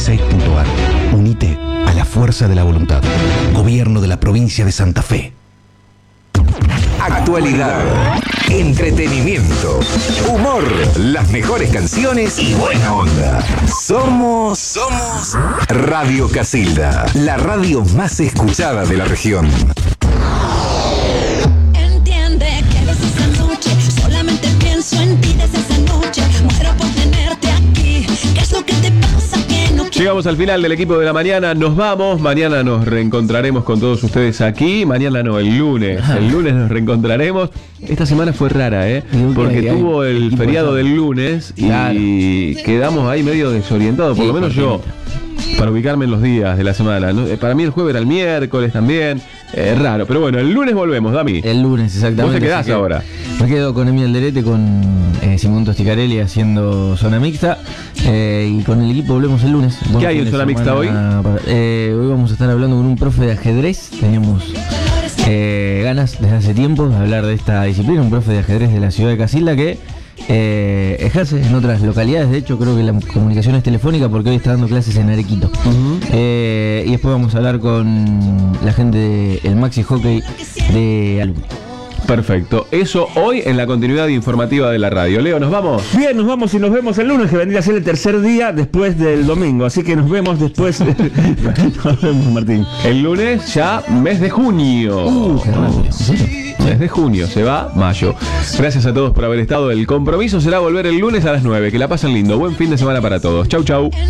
www.santafecomuna.gov.ar. Unite a la fuerza de la voluntad. Gobierno de la provincia de Santa Fe. Actualidad, entretenimiento, humor, las mejores canciones y buena onda. Somos Radio Casilda, la radio más escuchada de la región. Entiende que desde esa noche solamente pienso en ti desde esa noche. Muero por tenerte aquí. ¿Qué es lo que te pasa que no quieres? Llegamos al final del equipo de la mañana, nos vamos, mañana nos reencontraremos con todos ustedes aquí, mañana no, el lunes nos reencontraremos. Esta semana fue rara, porque tuvo el feriado del lunes y quedamos ahí medio desorientados, por lo menos yo, para ubicarme en los días de la semana. Para mí el jueves era el miércoles también, raro, pero bueno, el lunes volvemos, Dami. El lunes, exactamente. ¿Vos te quedás ahora? Me quedo con Emi Alderete, con Simón Tosticarelli haciendo zona mixta, y con el equipo volvemos el lunes. ¿Qué hay en zona mixta hoy? Hoy vamos a estar hablando con un profe de ajedrez. Teníamos ganas desde hace tiempo de hablar de esta disciplina, un profe de ajedrez de la ciudad de Casilda que ejerce en otras localidades. De hecho, creo que la comunicación es telefónica porque hoy está dando clases en Arequito. Y después vamos a hablar con la gente del Maxi Hockey de Alumni. Perfecto, eso hoy en la continuidad informativa de la radio. Leo, ¿nos vamos? Bien, nos vamos y nos vemos el lunes, que vendría a ser el tercer día después del domingo. Así que nos vemos después. Nos vemos, Martín. El lunes ya mes de junio. Qué rápido. Mes de junio, se va mayo. Gracias a todos por haber estado. El compromiso será volver el lunes a las 9. Que la pasen lindo. Buen fin de semana para todos. Chau, chau.